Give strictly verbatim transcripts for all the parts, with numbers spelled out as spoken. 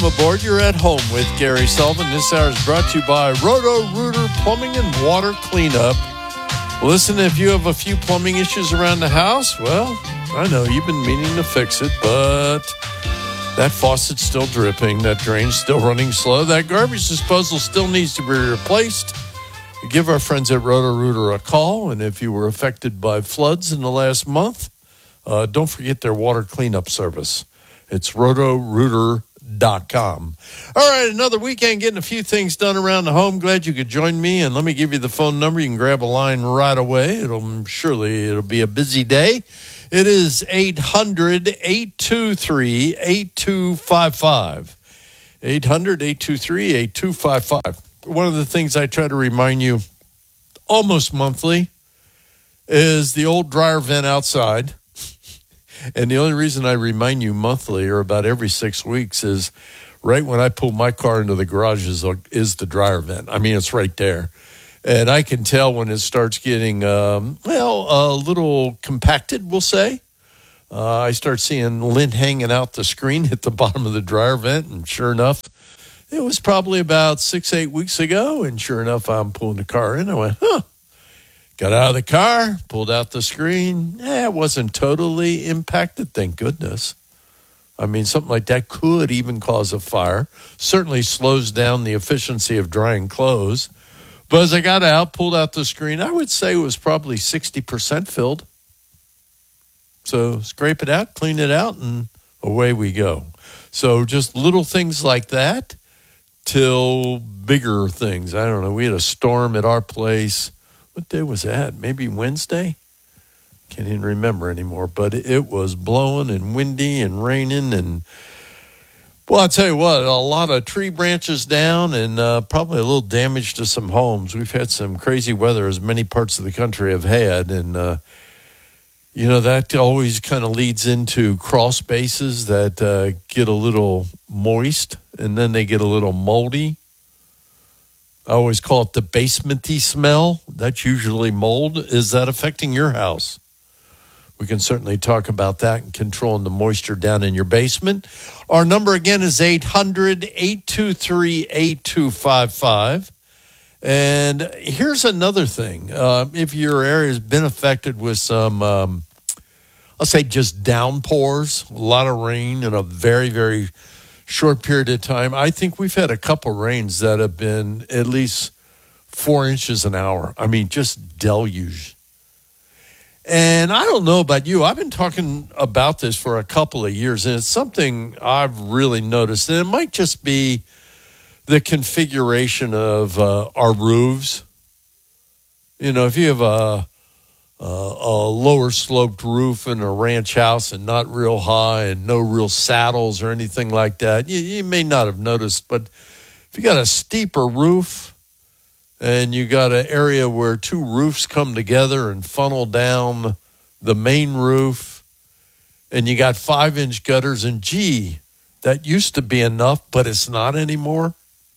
Welcome aboard. You're at home with Gary Sullivan. This hour is brought to you by Roto-Rooter Plumbing and Water Cleanup. Listen, if you have a few plumbing issues around the house, well, I know you've been meaning to fix it, but that faucet's still dripping, that drain's still running slow, that garbage disposal still needs to be replaced. Give our friends at Roto-Rooter a call, and if you were affected by floods in the last month, uh, don't forget their water cleanup service. It's roto rooter dot com. All right, another weekend getting a few things done around the home. Glad you could join me, and let me give you the phone number. You can grab a line right away. It'll surely it'll be a busy day. It is eight hundred, eight two three, eight two five five. eight hundred, eight two three, eight two five five. One of the things I try to remind you almost monthly is the old dryer vent outside. And the only reason I remind you monthly or about every six weeks is right when I pull my car into the garage is, is the dryer vent. I mean, it's right there. And I can tell when it starts getting, um, well, a little compacted, we'll say. Uh, I start seeing lint hanging out the screen at the bottom of the dryer vent. And sure enough, it was probably about six, eight weeks ago. And sure enough, I'm pulling the car in. I went, huh. Got out of the car, pulled out the screen. Eh, it wasn't totally impacted, thank goodness. I mean, something like that could even cause a fire. Certainly slows down the efficiency of drying clothes. But as I got out, pulled out the screen, I would say it was probably sixty percent filled. So scrape it out, clean it out, and away we go. So just little things like that till bigger things. I don't know. We had a storm at our place. What day was that? Maybe Wednesday? Can't even remember anymore. But it was blowing and windy and raining. And, well, I'll tell you what, a lot of tree branches down and uh, probably a little damage to some homes. We've had some crazy weather, as many parts of the country have had. And, uh, you know, that always kind of leads into crawl spaces that uh, get a little moist and then they get a little moldy. I always call it the basementy smell. That's usually mold. Is that affecting your house? We can certainly talk about that and controlling the moisture down in your basement. Our number again is eight hundred, eight two three, eight two five five. And here's another thing. Uh, if your area has been affected with some, um, I'll say just downpours, a lot of rain in a very, very short period of time. I think we've had a couple rains that have been at least four inches an hour. I mean, just deluge. And I don't know about you. I've been talking about this for a couple of years, and it's something I've really noticed. And it might just be the configuration of uh, our roofs. You know, if you have a Uh, a lower sloped roof in a ranch house and not real high and no real saddles or anything like that, you, you may not have noticed. But if you got a steeper roof and you got an area where two roofs come together and funnel down the main roof and you got five inch gutters, and gee, that used to be enough, but it's not anymore.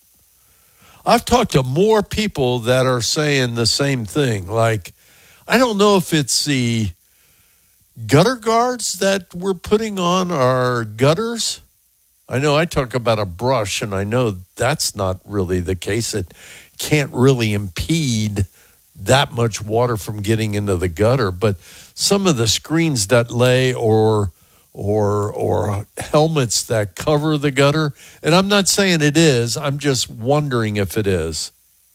I've talked to more people that are saying the same thing. Like, I don't know if it's the gutter guards that we're putting on our gutters. I know I talk about a brush, and I know that's not really the case. It can't really impede that much water from getting into the gutter. But some of the screens that lay or or or helmets that cover the gutter, and I'm not saying it is, I'm just wondering if it is.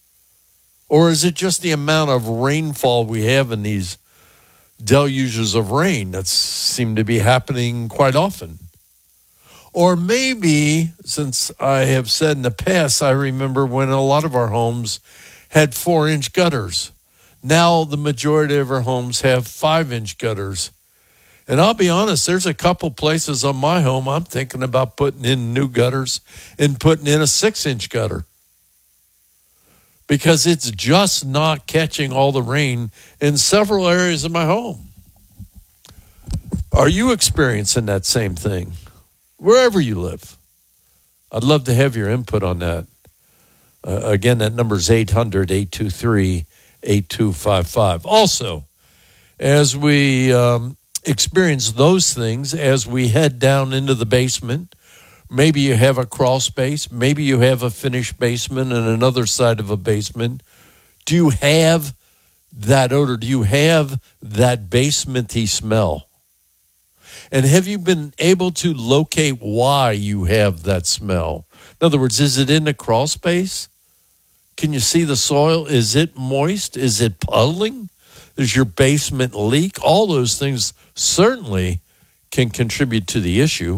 Or is it just the amount of rainfall we have in these deluges of rain that seem to be happening quite often? Or maybe, since I have said in the past, I remember when a lot of our homes had four-inch gutters. Now the majority of our homes have five-inch gutters. And I'll be honest, there's a couple places on my home I'm thinking about putting in new gutters and putting in a six-inch gutter, because it's just not catching all the rain in several areas of my home. Are you experiencing that same thing? Wherever you live. I'd love to have your input on that. Uh, again, that number is eight hundred, eight two three, eight two five five. Also, as we um, experience those things, as we head down into the basement, Maybe you have a crawl space. Maybe you have a finished basement and another side of a basement. Do you have that odor? Do you have that basementy smell? And have you been able to locate why you have that smell? In other words, is it in the crawl space? Can you see the soil? Is it moist? Is it puddling? Does your basement leak? All those things certainly can contribute to the issue.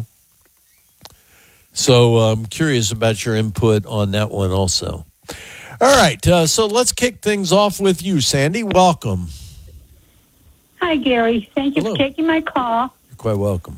So I'm curious about your input on that one also. All right, uh, so let's kick things off with you, Sandy. Welcome. Hi, Gary. Thank you Hello. for taking my call. You're quite welcome.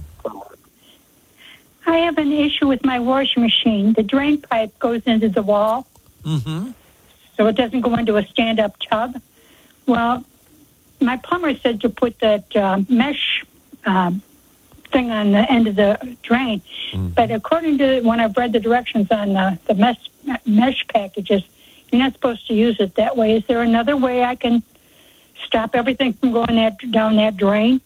I have an issue with my washing machine. The drain pipe goes into the wall, Mm-hmm. so it doesn't go into a stand-up tub. Well, my plumber said to put that uh, mesh um, thing on the end of the drain. Mm. But according to when I've read the directions on the, the mesh, mesh packages, you're not supposed to use it that way. Is there another way I can stop everything from going that, down that drain?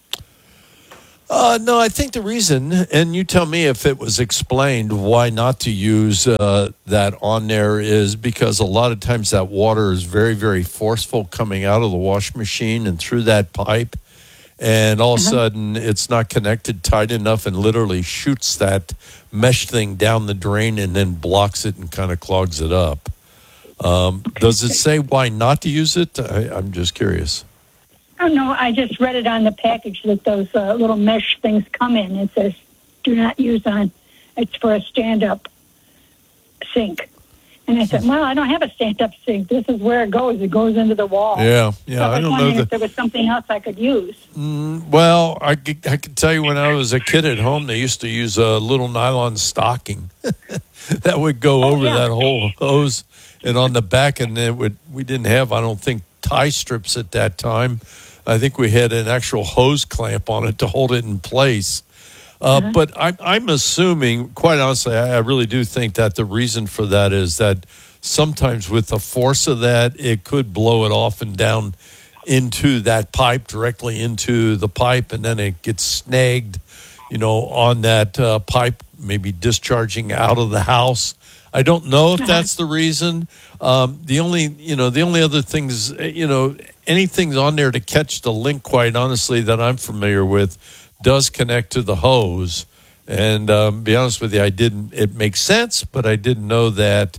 Uh, no, I think the reason, and you tell me if it was explained why not to use uh, that on there, is because a lot of times that water is very, very forceful coming out of the wash machine and through that pipe. And all of a Uh-huh. sudden, it's not connected tight enough and literally shoots that mesh thing down the drain and then blocks it and kind of clogs it up. Um, does it say why not to use it? I, I'm just curious. Oh, no, I just read it on the package that those uh, little mesh things come in. It says, do not use on, it's for a stand-up sink. And I said, well, I don't have a stand-up sink. This is where it goes. It goes into the wall. Yeah, yeah, So I I was don't know wondering that. if there was something else I could use. Mm, well, I, c- I can tell you when I was a kid at home, they used to use a little nylon stocking that would go Oh, over yeah. that whole hose, and on the back, and it would. We didn't have, I don't think, tie strips at that time. I think we had an actual hose clamp on it to hold it in place. Uh, Uh-huh. But I'm, I'm assuming, quite honestly, I, I really do think that the reason for that is that sometimes with the force of that, it could blow it off and down into that pipe, directly into the pipe, and then it gets snagged, you know, on that uh, pipe, maybe discharging out of the house. I don't know if that's the reason. Um, the only, you know, the only other things, you know, anything on there to catch the link, quite honestly, that I'm familiar with, does connect to the hose. And um, be honest with you, I didn't. It makes sense, but I didn't know that.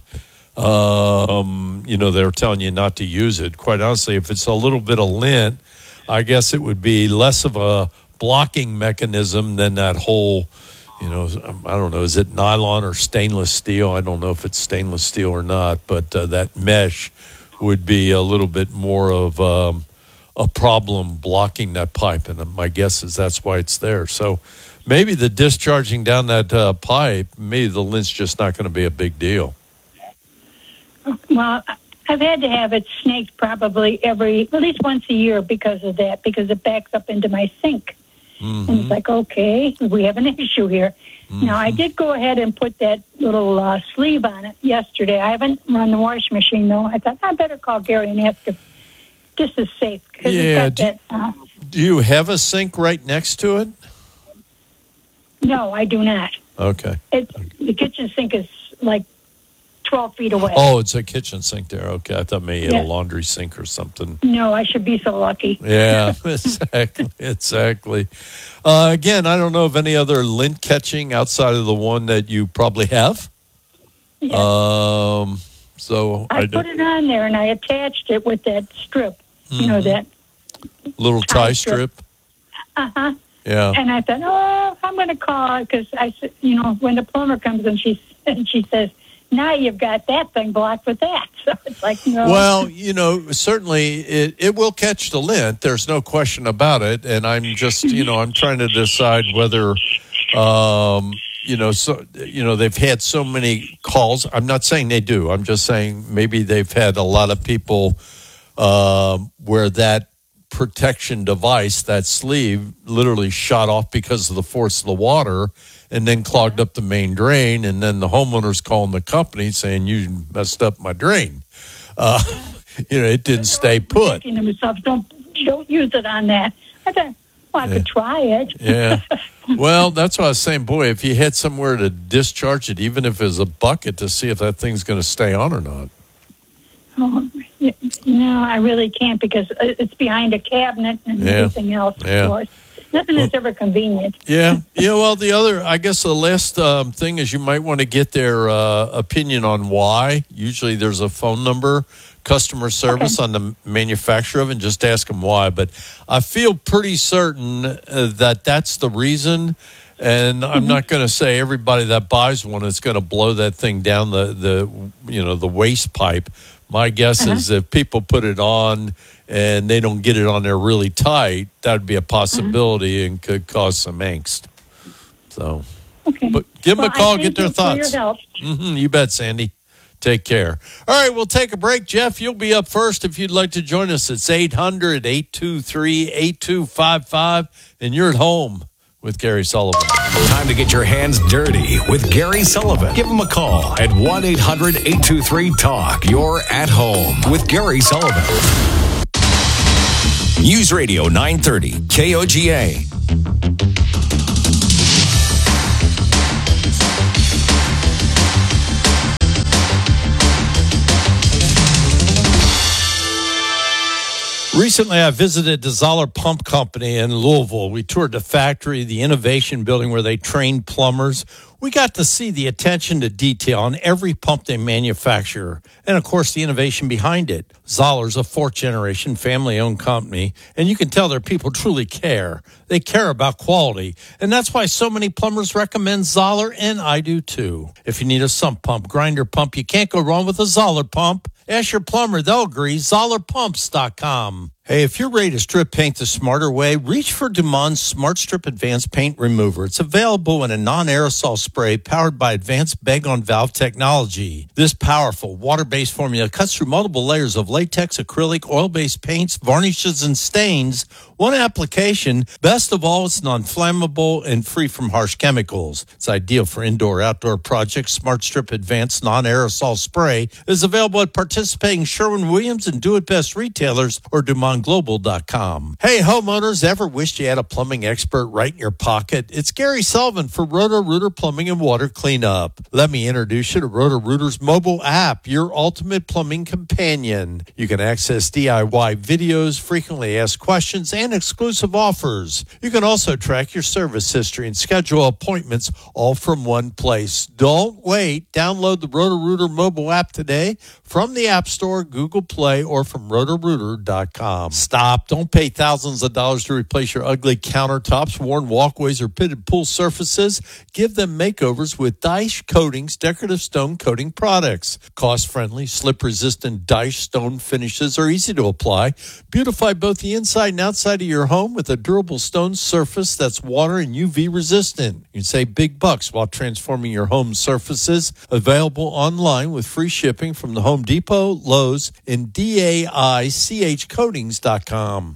Um, you know, they were telling you not to use it. Quite honestly, if it's a little bit of lint, I guess it would be less of a blocking mechanism than that whole. You know, I don't know, is it nylon or stainless steel? I don't know if it's stainless steel or not, but uh, that mesh would be a little bit more of um, a problem blocking that pipe. And my guess is that's why it's there. So maybe the discharging down that uh, pipe, maybe the lint's just not going to be a big deal. Well, I've had to have it snaked probably every, at least once a year because of that, because it backs up into my sink. Mm-hmm. And it's like, okay, we have an issue here. Mm-hmm. Now, I did go ahead and put that little uh, sleeve on it yesterday. I haven't run the wash machine, though. I thought I better call Gary and ask if this is safe. Cause Yeah, it's got that, uh, Do you have a sink right next to it? no, I do not. Okay. It's, the kitchen sink is like twelve feet away. Oh, it's a kitchen sink there. Okay, I thought maybe you had Yeah. a laundry sink or something. No, I should be so lucky. Yeah, exactly, exactly. Uh, again, I don't know of any other lint catching outside of the one that you probably have. Yeah. Um, so I, I put did it on there, and I attached it with that strip, you know, that. little tie tie strip. strip. Uh-huh. Yeah. And I thought, oh, I'm going to call because I, said, you know, when the plumber comes and she and she says, now you've got that thing blocked with that. So it's like, no. Well, you know, certainly it, it will catch the lint. There's no question about it. And I'm just, you know, I'm trying to decide whether, um, you know, so, you know, they've had so many calls. I'm not saying they do. I'm just saying maybe they've had a lot of people um, where that protection device, that sleeve, literally shot off because of the force of the water and then clogged up the main drain. And then the homeowner's calling the company saying, you messed up my drain. Uh, you know, it didn't stay put. Themselves. Don't don't use it on that. I thought, Well, I Yeah. could try it. Yeah. Well, that's what I was saying. Boy, if you had somewhere to discharge it, even if it was a bucket, to see if that thing's going to stay on or not. Oh, y- no, I really can't because it's behind a cabinet and Yeah. everything else, of Yeah. course. Nothing is ever convenient. Yeah. Yeah. Well, the other, I guess the last um, thing is you might want to get their uh, opinion on why. Usually there's a phone number, customer service Okay. on the manufacturer of it, and just ask them why. But I feel pretty certain uh, that that's the reason. And I'm not going to say everybody that buys one is going to blow that thing down the, the you know, the waste pipe. My guess Uh-huh. is if people put it on and they don't get it on there really tight, that would be a possibility and could cause some angst. So, Okay. but give them Well, a call, I get thank their you for thoughts. your help. Mm-hmm, you bet, Sandy. Take care. All right, we'll take a break. Jeff, you'll be up first if you'd like to join us. It's eight hundred, eight two three, eight two five five, and you're at home with Gary Sullivan. Time to get your hands dirty with Gary Sullivan. Give him a call at one eight hundred, eight two three, talk. You're at home with Gary Sullivan. News Radio nine thirty, K O G A. Recently, I visited the Zoller Pump Company in Louisville. We toured the factory, the innovation building where they train plumbers. We got to see the attention to detail on every pump they manufacture, and of course, the innovation behind it. Zoller's a fourth-generation family-owned company, and you can tell their people truly care. They care about quality, and that's why so many plumbers recommend Zoller, and I do too. If you need a sump pump, grinder pump, you can't go wrong with a Zoller pump. Ask your plumber, they'll agree. Zoller Pumps dot com. Hey, if you're ready to strip paint the smarter way, reach for Dumond's Smart Strip Advanced Paint Remover. It's available in a non-aerosol spray powered by advanced bag-on-valve technology. This powerful water-based formula cuts through multiple layers of latex, acrylic, oil-based paints, varnishes, and stains. One application. Best of all, it's non-flammable and free from harsh chemicals. It's ideal for indoor-outdoor projects. Smart Strip Advanced Non-Aerosol Spray is available at participating Sherwin-Williams and Do It Best retailers or Dumond Global dot com. Hey, homeowners, ever wished you had a plumbing expert right in your pocket? It's Gary Sullivan for Roto-Rooter Plumbing and Water Cleanup. Let me introduce you to Roto-Rooter's mobile app, your ultimate plumbing companion. You can access D I Y videos, frequently asked questions, and exclusive offers. You can also track your service history and schedule appointments all from one place. Don't wait. Download the Roto-Rooter mobile app today from the App Store, Google Play, or from Roto Rooter dot com. Stop. Don't pay thousands of dollars to replace your ugly countertops, worn walkways, or pitted pool surfaces. Give them makeovers with Dyche Coatings decorative stone coating products. Cost-friendly, slip-resistant Dyche stone finishes are easy to apply. Beautify both the inside and outside of your home with a durable stone surface that's water and U V resistant. You can save big bucks while transforming your home surfaces. Available online with free shipping from the Home Depot, Lowe's, and D A I C H coatings dot com.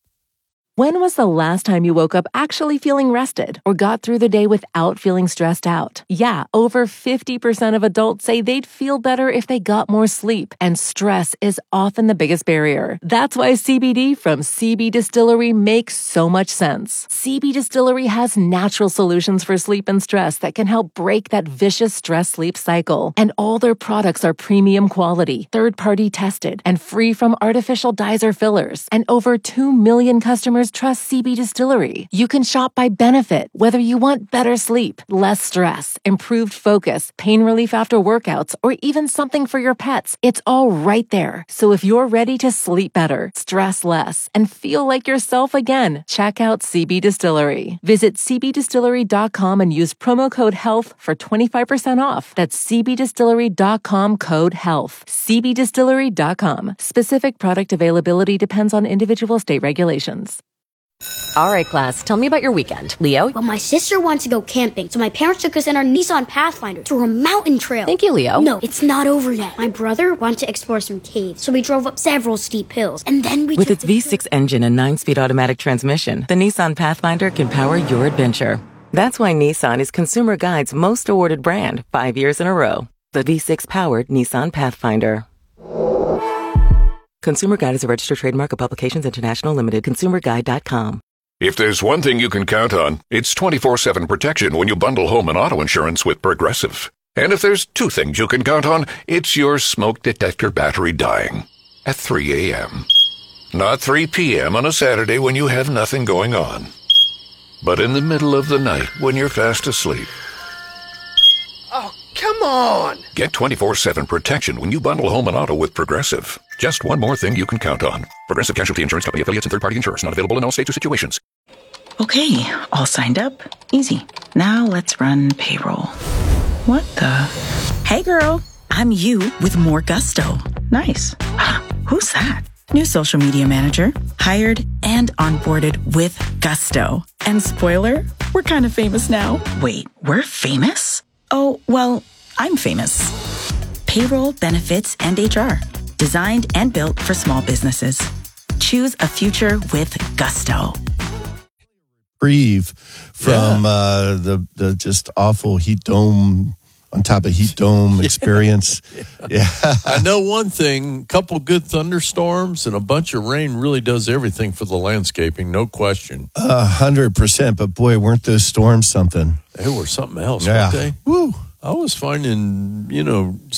When was the last time you woke up actually feeling rested or got through the day without feeling stressed out? Yeah, over fifty percent of adults say they'd feel better if they got more sleep, and stress is often the biggest barrier. That's why C B D from C B Distillery makes so much sense. C B Distillery has natural solutions for sleep and stress that can help break that vicious stress-sleep cycle. And all their products are premium quality, third-party tested, and free from artificial dyes or fillers. And over two million customers trust C B Distillery. You can shop by benefit, whether you want better sleep, less stress, improved focus, pain relief after workouts, or even something for your pets. It's all right there. So if you're ready to sleep better, stress less, and feel like yourself again, check out C B Distillery. Visit C B distillery dot com and use promo code HEALTH for twenty-five percent off. That's C B distillery dot com code HEALTH. C B distillery dot com. Specific product availability depends on individual state regulations. All right, class, tell me about your weekend. Leo? Well, my sister wants to go camping, so my parents took us in our Nissan Pathfinder to a mountain trail. Thank you, Leo. No, it's not over yet. My brother wanted to explore some caves, so we drove up several steep hills, and then we With took its the V six engine and nine-speed automatic transmission, the Nissan Pathfinder can power your adventure. That's why Nissan is Consumer Guide's most awarded brand, five years in a row. The V six-powered Nissan Pathfinder. Consumer Guide is a registered trademark of Publications International Limited. consumer guide dot com. If there's one thing you can count on, it's twenty-four seven protection when you bundle home and auto insurance with Progressive. And if there's two things you can count on, it's your smoke detector battery dying at three a.m. Not three p.m. on a Saturday when you have nothing going on, but in the middle of the night when you're fast asleep. Oh, come on! Get twenty-four seven protection when you bundle home and auto with Progressive. Just one more thing you can count on. Progressive Casualty Insurance Company, affiliates, and third-party insurers. Not available in all states or situations. Okay, all signed up. Easy. Now let's run payroll. What the? Hey, girl. I'm you with more gusto. Nice. Who's that? New social media manager. Hired and onboarded with gusto. And spoiler, we're kind of famous now. Wait, we're famous? Oh, well, I'm famous. Payroll, benefits, and H R. Designed and built for small businesses. Choose a future with gusto. Reprieve from Yeah. uh, the the just awful heat dome on top of heat dome experience. yeah. I know one thing, couple good thunderstorms and a bunch of rain really does everything for the landscaping, no question. A hundred percent. But boy, weren't those storms something? They were something else, Yeah. weren't they? Woo. I was finding, you know,